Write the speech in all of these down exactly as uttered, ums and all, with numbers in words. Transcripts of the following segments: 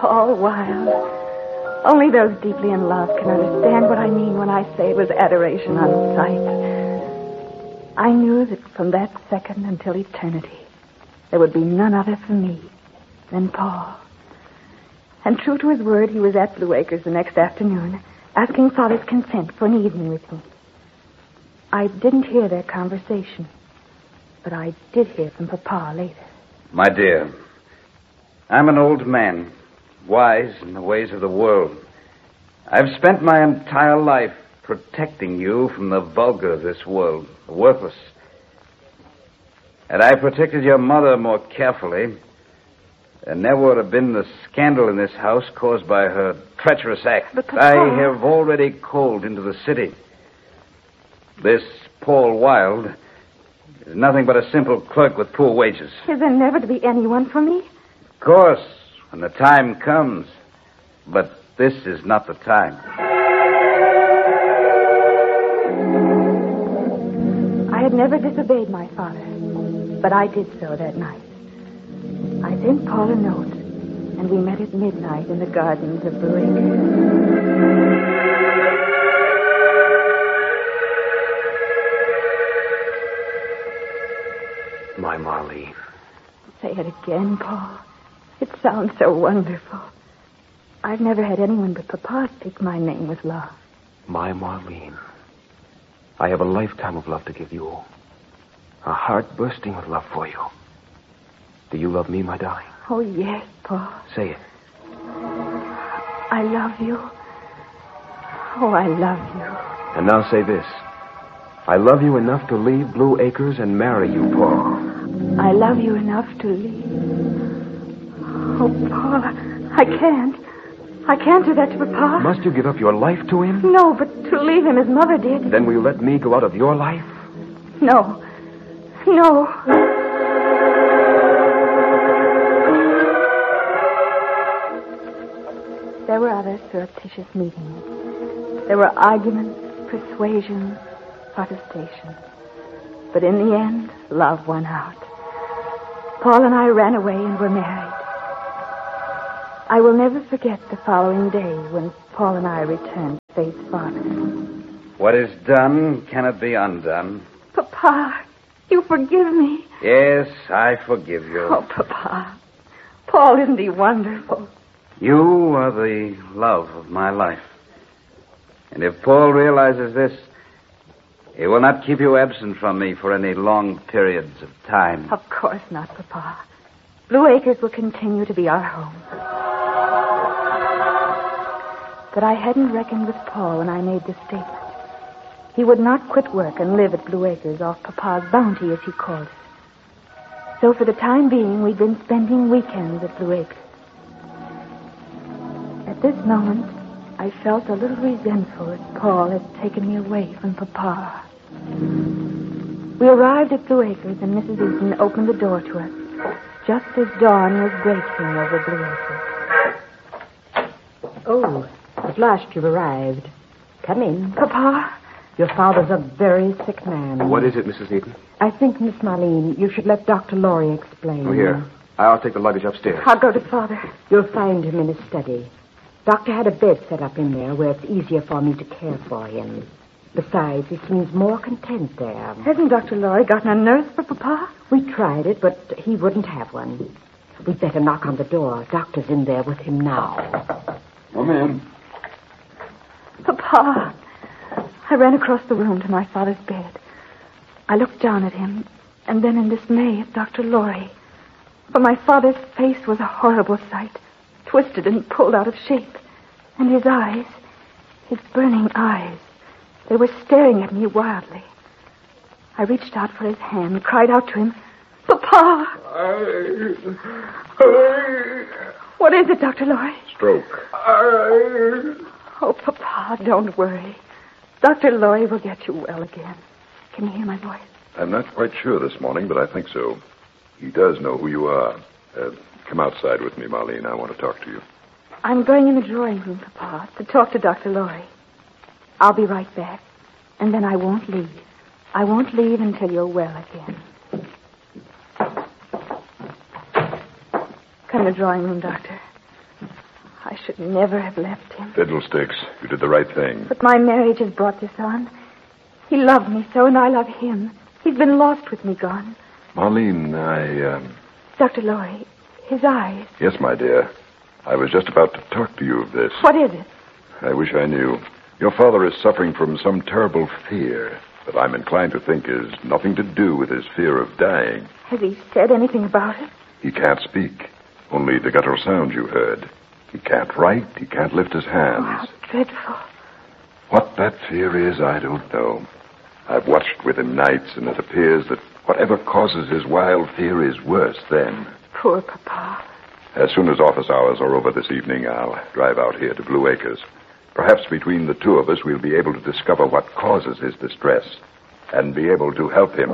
Paul Wilde. Only those deeply in love can understand what I mean when I say it was adoration on sight. I knew that from that second until eternity, there would be none other for me than Paul. And true to his word, he was at Blue Acres the next afternoon, asking Father's consent for an evening with me. I didn't hear their conversation, but I did hear from Papa later. My dear, I'm an old man, wise in the ways of the world. I've spent my entire life protecting you from the vulgar of this world, the worthless. Had I protected your mother more carefully, there never would have been the scandal in this house caused by her treacherous act. But Papa... I have already called into the city. This Paul Wilde is nothing but a simple clerk with poor wages. Is there never to be anyone for me? Of course, when the time comes. But this is not the time. I had never disobeyed my father, but I did so that night. I sent Paul a note, and we met at midnight in the gardens of Blue Acres. My Marlene. Say it again, Paul. It sounds so wonderful. I've never had anyone but Papa speak my name with love. My Marlene. I have a lifetime of love to give you. A heart bursting with love for you. Do you love me, my darling? Oh, yes, Paul. Say it. I love you. Oh, I love you. And now say this. I love you enough to leave Blue Acres and marry you, Paul. I love you enough to leave. Oh, Paul, I can't. I can't do that to Papa. Must you give up your life to him? No, but to leave him as Mother did. Then will you let me go out of your life? No. No. There were other surreptitious meetings. There were arguments, persuasions, protestations. But in the end, love won out. Paul and I ran away and were married. I will never forget the following day when Paul and I returned to Faith's father. What is done cannot be undone. Papa, you forgive me. Yes, I forgive you. Oh, Papa. Paul, isn't he wonderful? You are the love of my life. And if Paul realizes this, he will not keep you absent from me for any long periods of time. Of course not, Papa. Blue Acres will continue to be our home. But I hadn't reckoned with Paul when I made this statement. He would not quit work and live at Blue Acres off Papa's bounty, as he called it. So for the time being, we'd been spending weekends at Blue Acres. At this moment, I felt a little resentful that Paul had taken me away from Papa. We arrived at Blue Acres, and Missus Eaton opened the door to us, just as dawn was breaking over Blue Acres. Oh, at last you've arrived. Come in. Papa? Your father's a very sick man. What is it, Missus Eaton? I think, Miss Marlene, you should let Doctor Laurie explain. Oh, here. I'll take the luggage upstairs. I'll go to Father. You'll find him in his study. Doctor had a bed set up in there where it's easier for me to care for him. Besides, he seems more content there. Hasn't Doctor Laurie gotten a nurse for Papa? We tried it, but he wouldn't have one. We'd better knock on the door. Doctor's in there with him now. Come in. Papa. I ran across the room to my father's bed. I looked down at him, and then in dismay at Doctor Laurie. For my father's face was a horrible sight, twisted and pulled out of shape. And his eyes, his burning eyes, they were staring at me wildly. I reached out for his hand, cried out to him, Papa! I... I... What is it, Doctor Laurie? Stroke. I... Oh, Papa, don't worry. Doctor Laurie will get you well again. Can you hear my voice? I'm not quite sure this morning, but I think so. He does know who you are. Uh, come outside with me, Marlene. I want to talk to you. I'm going in the drawing room, Papa, to talk to Doctor Laurie. I'll be right back, and then I won't leave. I won't leave until you're well again. Come to the drawing room, Doctor. I should never have left him. Fiddlesticks. You did the right thing. But my marriage has brought this on. He loved me so, and I love him. He's been lost with me gone. Marlene, I, um... Doctor Lorry, his eyes. Yes, my dear. I was just about to talk to you of this. What is it? I wish I knew. Your father is suffering from some terrible fear that I'm inclined to think is nothing to do with his fear of dying. Has he said anything about it? He can't speak. Only the guttural sound you heard. He can't write. He can't lift his hands. Oh, how dreadful. What that fear is, I don't know. I've watched with him nights, and it appears that whatever causes his wild fear is worse then. Poor Papa. As soon as office hours are over this evening, I'll drive out here to Blue Acres. Perhaps between the two of us, we'll be able to discover what causes his distress and be able to help him.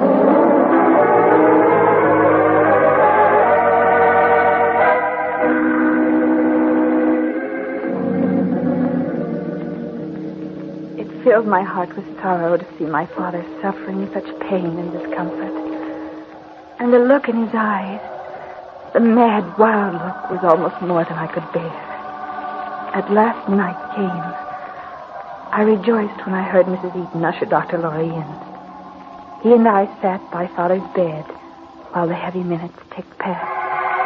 It filled my heart with sorrow to see my father suffering such pain and discomfort. And the look in his eyes, the mad, wild look, was almost more than I could bear. At last night came. I rejoiced when I heard Missus Eaton usher Doctor Lorry in. He and I sat by Father's bed while the heavy minutes ticked past.